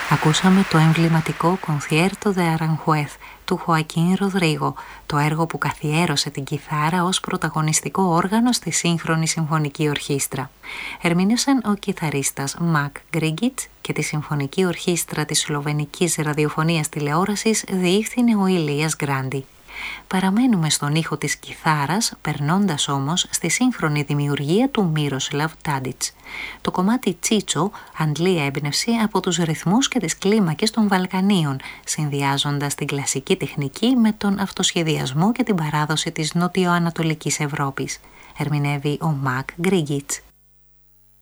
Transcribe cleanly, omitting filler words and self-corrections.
Ακούσαμε το εμβληματικό Concierto de Aranjuez του Χοακίν Ροδρίγο, το έργο που καθιέρωσε την κιθάρα ως πρωταγωνιστικό όργανο στη σύγχρονη συμφωνική ορχήστρα. Ερμήνευσαν ο κιθαρίστας Μακ Γκρίγκιτς και τη συμφωνική ορχήστρα της Σλοβενικής ραδιοφωνίας τηλεόρασης διεύθυνε ο Ηλίας Γκράντι. Παραμένουμε στον ήχο της κιθάρας, περνώντας όμως στη σύγχρονη δημιουργία του Μίροσλαβ Τάντιτς. Το κομμάτι Τσίτσο αντλεί έμπνευση από τους ρυθμούς και τις κλίμακες των Βαλκανίων, συνδυάζοντας την κλασική τεχνική με τον αυτοσχεδιασμό και την παράδοση της νοτιοανατολικής Ευρώπης. Ερμηνεύει ο Μακ Γκρίγκιτς.